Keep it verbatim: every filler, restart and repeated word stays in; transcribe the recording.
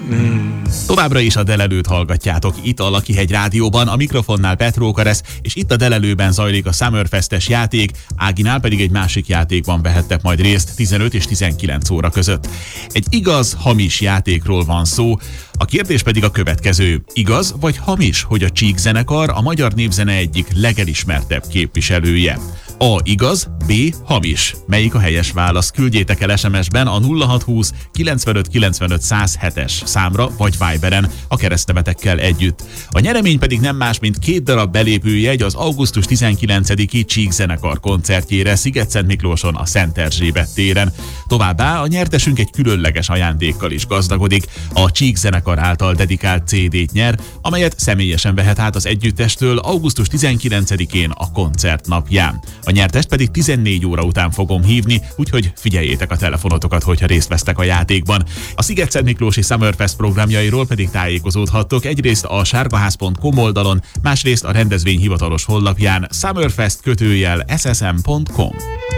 Mm. Továbbra is a Delelőt hallgatjátok itt a Lakihegy Rádióban, a mikrofonnál Petró Karesz, és itt a Delelőben zajlik a Summerfestes játék, Áginál pedig egy másik játékban vehettek majd részt tizenöt és tizenkilenc óra között. Egy igaz-hamis játékról van szó, a kérdés pedig a következő. Igaz vagy hamis, hogy a Csík zenekar a magyar népzene egyik legelismertebb képviselője? A. Igaz, B. Hamis. Melyik a helyes válasz? Küldjétek el es em es-ben a nulla hat húsz kilencvenöt kilencvenöt száz hetes számra, vagy Viberen a keresztnevetekkel együtt. A nyeremény pedig nem más, mint két darab belépőjegy az augusztus tizenkilencediki Csík zenekar koncertjére Szigetszentmiklóson a Szent Erzsébet téren. Továbbá a nyertesünk egy különleges ajándékkal is gazdagodik. A Csík zenekar által dedikált cé dét nyer, amelyet személyesen vehet át az együttestől augusztus tizenkilencedikén a koncert napján. A nyertest pedig tizennégy óra után fogom hívni, úgyhogy figyeljétek a telefonotokat, hogyha részt vesztek a játékban. A Szigetszentmiklósi Summerfest programjairól pedig tájékozódhattok egyrészt a sárgaház pont com oldalon, másrészt a rendezvény hivatalos honlapján summerfest kötőjel esz es em pont com.